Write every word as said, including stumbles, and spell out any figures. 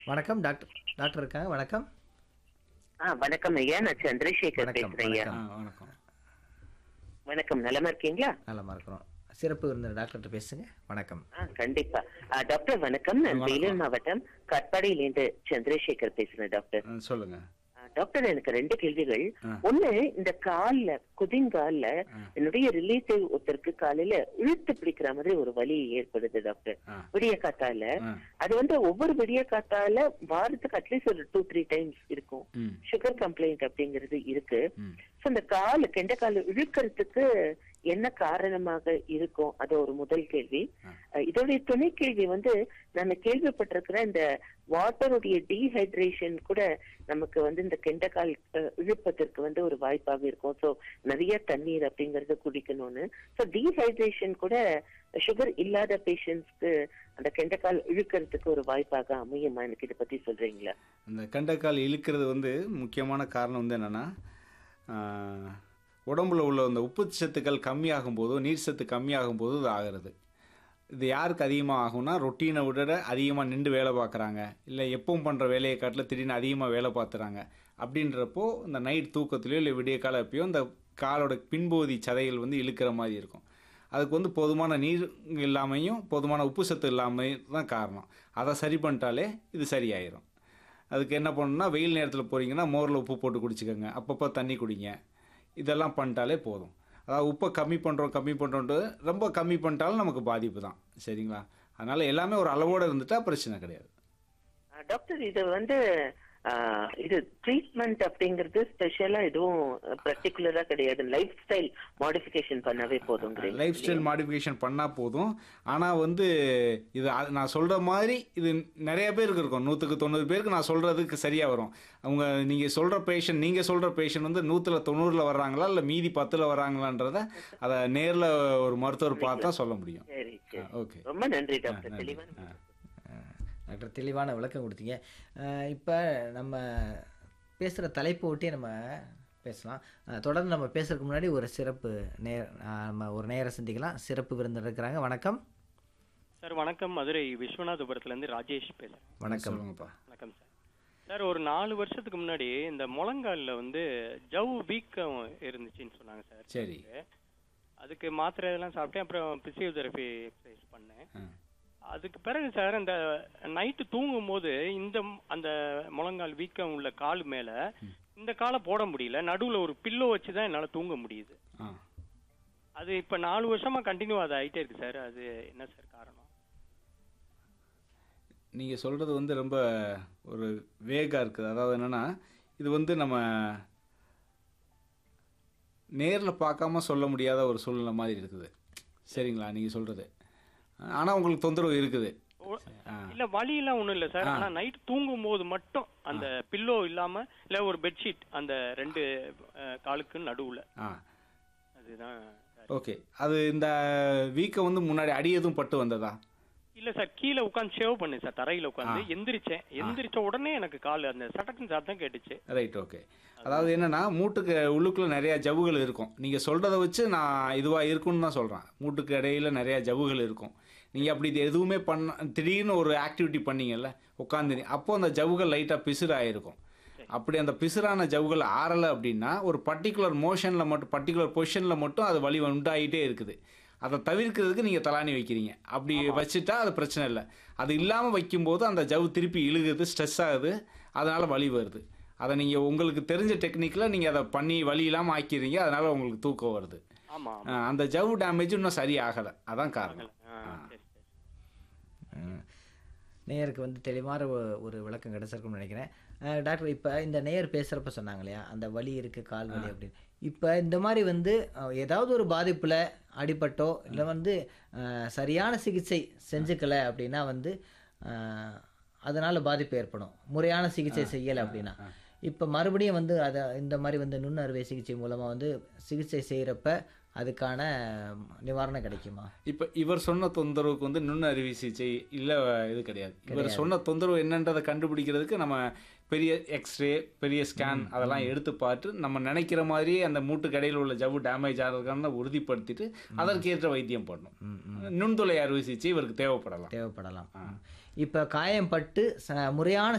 வணக்கம் doctor. Doctor இருக்காங்க. வணக்கம். ஆ வணக்கம் ஐயா. நான் சந்திரசேகர் வணக்கம். பேசுறேன் ஐயா. வணக்கம். ஆ வணக்கம். வணக்கம், நலமா இருக்கீங்களா? நலமா இருக்கிறோம். சிறப்பு விருந்தினர் டாக்டர்கிட்ட பேசுங்க. வணக்கம். ஆ கண்டிப்பா. ஆ, டாக்டர் வணக்கம். நான் வணக்கம். வேலூர் மாவட்டம் கட்பாடியிலேருந்து சந்திரசேகர் பேசுறேன் டாக்டர். ஆ, சொல்லுங்க. ஆ, டாக்டர் எனக்கு ரெண்டு கேள்விகள். ஆ. ஒண்ணு, இந்த கால்ல குதிங்கால்ல ஆ. என்னுடைய ரிலேட்டிவ் ஒருத்தருக்கு காலையில இழுத்து பிடிக்கிற மாதிரி ஒரு வலி ஏற்படுது டாக்டர். ஆ. விடிய காத்தால ஆ. அது வந்து ஒவ்வொரு விடிய காத்தால வாரத்துக்கு அட்லீஸ்ட் ஒரு டூ த்ரீ டைம்ஸ் இருக்கும். ம். சுகர் கம்ப்ளைண்ட் அப்படிங்கிறது இருக்கு. ம். சோ இந்த கால் கெண்ட கால் இழுக்கிறதுக்கு என்ன காரணமாக இருக்கும்? அது ஒரு முதல் கேள்வி. ஆ. அஹ் இதோடைய துணை கேள்வி வந்து, நான் கேள்விப்பட்டிருக்கிற இந்த வாட்டருடைய டீஹைட்ரேஷன் கூட நமக்கு வந்து இந்த கெண்டக்கால் அஹ், இழுப்பதற்கு வந்து ஒரு வாய்ப்பாக இருக்கும். சோ நிறைய தண்ணீர் அப்படிங்கறத குடிக்கணும்னு. சோ டீஹைட்ரேஷன் கூட சுகர் இல்லாத பேஷண்ட்ஸ்க்கு அந்த கெண்டக்கால் இழுக்கிறதுக்கு ஒரு வாய்ப்பாக அமையுமா? எனக்கு இதை பத்தி சொல்றீங்களா? அந்த கண்டக்கால் இழுக்கிறது வந்து முக்கியமான காரணம் வந்து என்னென்னா, உடம்புல உள்ள அந்த உப்பு சத்துக்கள் கம்மியாகும் போதோ நீர் சத்து கம்மியாகும் போது இது ஆகிறது. இது யாருக்கு அதிகமாக ஆகும்னா, ரொட்டீனை விட அதிகமாக நின்று வேலை பார்க்குறாங்க, இல்லை எப்பவும் பண்ணுற வேலையை காட்டில் திடீர்னு அதிகமாக வேலை பார்த்துறாங்க. அப்படின்றப்போ இந்த நைட் தூக்கத்துலையோ இல்லை விடிய கால அப்பயோ இந்த காலோட பின்பகுதி சதைகள் வந்து இழுக்கிற மாதிரி இருக்கும். அதுக்கு வந்து போதுமான நீர் இல்லாமையும் போதுமான உப்பு சத்து இல்லாமையும் தான் காரணம். அதை சரி பண்ணிட்டாலே இது சரியாயிரும். அதுக்கு என்ன பண்ணணும்னா, வெயில் நேரத்தில் போகிறீங்கன்னா மோரில் உப்பு போட்டு குடிச்சிக்கோங்க, அப்பப்போ தண்ணி குடிங்க. இதெல்லாம் பண்ணிட்டாலே போதும். அதாவது உப்பை கம்மி பண்ணுறோம் கம்மி பண்ணுறோன்ட்டு ரொம்ப கம்மி பண்ணிட்டாலும் நமக்கு பாதிப்பு தான். சரிங்களா? அதனால் எல்லாமே ஒரு அளவோடு இருந்துட்டா பிரச்சனை கிடையாது. அஹ், டாக்டர் இது வந்து ஆஹ், இது ட்ரீட்மெண்ட் அப்படிங்கிறது ஸ்பெஷலா எதுவும் பர்டிகுலரா கிடையாது. லைஃப் ஸ்டைல் மாடிஃபிகேஷன் பண்ணவே போதும். லைஃப் ஸ்டைல் மாடிஃபிகேஷன் பண்ணால் போதும். ஆனால் வந்து இது அ- நான் சொல்கிற மாதிரி இது நிறைய பேருக்கு இருக்கும். நூற்றுக்கு தொண்ணூறு பேருக்கு நான் சொல்கிறதுக்கு சரியாக வரும். அவங்க நீங்கள் சொல்கிற பேஷண்ட் நீங்கள் சொல்கிற பேஷண்ட் வந்து நூற்றில் தொண்ணூறில் வர்றாங்களா இல்லை மீதி பத்தில் வர்றாங்களன்றத அதை நேரில் ஒரு மருத்துவர் பார்த்தா சொல்ல முடியும். சரி சரி. ஓகே. ரொம்ப நன்றி டாக்டர். நன்றி. தெளிவான ஆ. டாக்டர் தெளிவான விளக்கம் கொடுத்தீங்க. இப்போ நம்ம பேசுகிற தலைப்பு ஒட்டி நம்ம பேசலாம். அஹ், தொடர்ந்து நம்ம பேசுறதுக்கு முன்னாடி ஒரு சிறப்பு நேர் அஹ், நம்ம ஒரு நேர சந்திக்கலாம். சிறப்பு விருந்தினர் இருக்கிறாங்க. வணக்கம். சார் வணக்கம். மதுரை விஸ்வநாதபுரத்துலேருந்து ராஜேஷ் பேசுகிறேன். வணக்கம். சொல்லுங்கப்பா. வணக்கம் சார். சார் ஒரு நாலு வருஷத்துக்கு முன்னாடி இந்த முழங்காலில் வந்து ஜவ் வீக்கம் இருந்துச்சுன்னு சொன்னாங்க சார். சரி. அதுக்கு மாத்திரை இதெல்லாம் சாப்பிட்டேன். அப்புறம் பிசியோதெரபி எக்ஸசைஸ் பண்ணேன். ஆ. அதுக்கு பிறகு சார் அந்த நைட்டு தூங்கும் போது இந்த ம்- அந்த முழங்கால் வீக்கம் உள்ள கால் மேலே இந்த காலை போட முடியல. நடுவில் ஒரு பில்லோ வச்சு தான் என்னால் தூங்க முடியுது. ஆ. அது இப்போ நாலு வருஷமாக கண்டினியூ அது ஆகிட்டே இருக்கு சார். அது என்ன சார் காரணம்? நீங்கள் சொல்கிறது வந்து ரொம்ப ஒரு வேகாக இருக்குது. அதாவது என்னென்னா, இது வந்து நம்ம நேரில் பார்க்காம சொல்ல முடியாத ஒரு சூழ்நிலை மாதிரி இருக்குது. சரிங்களா? நீங்கள் சொல்கிறது. ஆனால் உங்களுக்கு தொந்தரவு இருக்குது. ஆ. இல்ல வலியெல்லாம் ஒண்ணும் இல்ல சார். ஆ. ஆனா நைட் தூங்கும் போது மட்டும் அந்த பில்லோ இல்லாம இல்ல ஒரு பெட்ஷீட் அந்த ரெண்டு அஹ், காலுக்கு நடுவுல ஆ. அதுதான் சார். ஓகே. அது இந்த வீக்கம் வந்து முன்னாடி அடி எதுவும் பட்டு வந்ததா? இல்ல சார், கீழே உட்காந்து ஷேவ் பண்ணேன் சார். தரையில உட்காந்து ஆ. எந்திரிச்சேன். எந்திரிச்ச உடனே எனக்கு கால் அந்த சட்டத்தின் சாத்தம் கேட்டுச்சு. ரைட். ஓகே. அதாவது என்னென்னா, மூட்டுக்கு உள்ளுக்குள்ளே நிறையா ஜவ்வுகள் இருக்கும். நீங்கள் சொல்கிறத வச்சு நான் இதுவாக இருக்குன்னு தான் சொல்கிறேன். மூட்டுக்கு இடையில நிறையா ஜவ்வுகள் இருக்கும். நீங்கள் அப்படி இது எதுவுமே பண்ண திடீர்னு ஒரு ஆக்டிவிட்டி பண்ணீங்கல்ல உட்காந்து, அப்போது அந்த ஜவ்வுகள் லைட்டாக பிசுறு ஆகிருக்கும். அப்படி அந்த பிசுறான ஜவ்வுகள் ஆறலை அப்படின்னா ஒரு பர்டிகுலர் மோஷனில் மட்டும் பர்டிகுலர் பொசிஷனில் மட்டும் அது வலி உண்டாகிட்டே இருக்குது. அதை தவிர்க்கிறதுக்கு நீங்கள் தலானி வைக்கிறீங்க. அப்படி வச்சுட்டா அது பிரச்சனை இல்லை. அது இல்லாமல் வைக்கும்போது அந்த ஜவ்வு திருப்பி இழுகுது, ஸ்ட்ரெஸ் ஆகுது, அதனால் வலி வருது. அதை நீங்கள் உங்களுக்கு தெரிஞ்ச டெக்னிக்கில் நீங்கள் அதை பண்ணி வலி இல்லாமல் ஆக்கிறீங்க, அதனால் உங்களுக்கு தூக்கம் வருது. ஆமா ஆ, அந்த ஜவ்வு டேமேஜ் இன்னும் சரியாகலை. அதான் காரணம். ஆ, சரி சரி. அஹ், நேயருக்கு வந்து தெளிவான ஒ- ஒரு விளக்கம் கிடைச்சிருக்கும்னு நினைக்கிறேன். அஹ், டாக்டர் இப்போ இந்த நேயர் பேசுகிறப்ப சொன்னாங்க இல்லையா, அந்த வலி இருக்குது கால் வலி அப்படின்னு. இப்போ இந்த மாதிரி வந்து அஹ், ஏதாவது ஒரு பாதிப்பில் அடிபட்டோ இல்லை வந்து அஹ், சரியான சிகிச்சை செஞ்சுக்கல அப்படின்னா வந்து அஹ், அதனால் பாதிப்பு ஏற்படும். முறையான சிகிச்சை செய்யலை அப்படின்னா இப்போ மறுபடியும் வந்து அதை இந்த மாதிரி வந்து நுண் அறுவை சிகிச்சை மூலமாக வந்து சிகிச்சை செய்கிறப்ப அதுக்கான நிவாரணம் கிடைக்குமா? இப்போ இவர் சொன்ன தொந்தரவுக்கு வந்து நுண் அறுவை சிகிச்சை இல்லை, இது கிடையாது. இவர் சொன்ன தொந்தரவு என்னன்றதை கண்டுபிடிக்கிறதுக்கு நம்ம பெரிய எக்ஸ்ரே பெரிய ஸ்கேன் அதெல்லாம் எடுத்து பார்த்து நம்ம நினைக்கிற மாதிரியே அந்த மூட்டுக்கு இடையில் உள்ள ஜவ்வு டேமேஜ் ஆகிறதுக்கான உறுதிப்படுத்திட்டு அதற்கேற்ற வைத்தியம் பண்ணணும். நுண்துளை அறுவை சிகிச்சை இவருக்கு தேவைப்படலாம். தேவைப்படலாம். இப்போ காயம் பட்டு ச முறையான